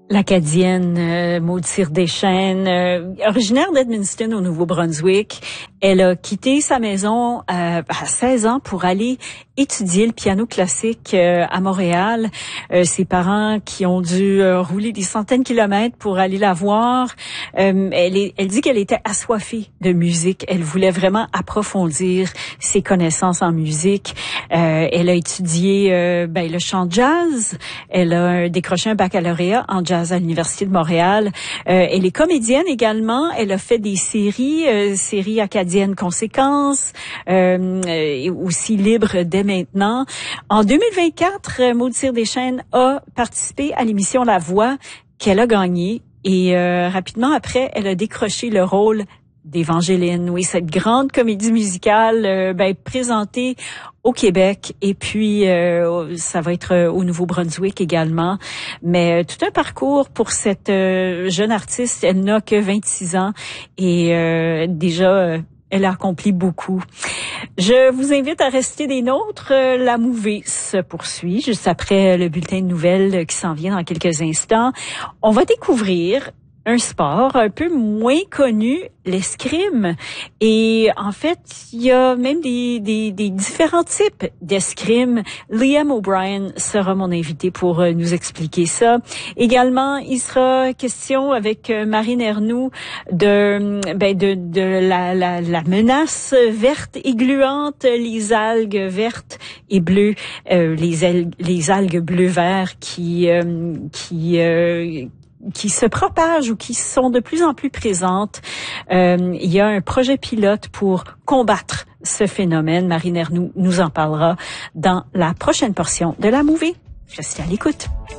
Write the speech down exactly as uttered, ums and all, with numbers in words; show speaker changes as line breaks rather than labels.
L'Acadienne euh, Maud Cyr-Deschênes, euh, originaire d'Edmundston au Nouveau-Brunswick, elle a quitté sa maison euh, à seize ans pour aller étudier le piano classique euh, à Montréal. Euh, ses parents qui ont dû euh, rouler des centaines de kilomètres pour aller la voir. Euh, elle, est, elle dit qu'elle était assoiffée de musique. Elle voulait vraiment approfondir ses connaissances en musique. Euh, elle a étudié euh, ben, le chant jazz. Elle a décroché un baccalauréat en jazz à l'Université de Montréal. Euh, elle est comédienne également. Elle a fait des séries, euh, séries acadiennes Conséquences, euh, euh, aussi Libre dès maintenant. En deux mille vingt-quatre, Maud Cyr-Deschênes a participé à l'émission La Voix qu'elle a gagnée. Et euh, rapidement après, elle a décroché le rôle d'Évangéline. Oui, cette grande comédie musicale euh, ben, présentée au Québec et puis euh, ça va être au Nouveau-Brunswick également. Mais euh, tout un parcours pour cette euh, jeune artiste. Elle n'a que vingt-six ans et euh, déjà euh, elle a accompli beaucoup. Je vous invite à rester des nôtres. La mouvée se poursuit juste après le bulletin de nouvelles qui s'en vient dans quelques instants. On va découvrir un sport un peu moins connu, l'escrime. Et en fait, il y a même des, des, des différents types d'escrime. Liam O'Brien sera mon invité pour nous expliquer ça. Également, il sera question avec Marine Ernoult de, ben de, de la, la, la menace verte et gluante, les algues vertes et bleues, euh, les, algues, les algues bleu-vert qui, euh, qui, euh, qui se propagent ou qui sont de plus en plus présentes. Euh, il y a un projet pilote pour combattre ce phénomène. Marine Ernoult nous en parlera dans la prochaine portion de La Mouvée. Je suis à l'écoute.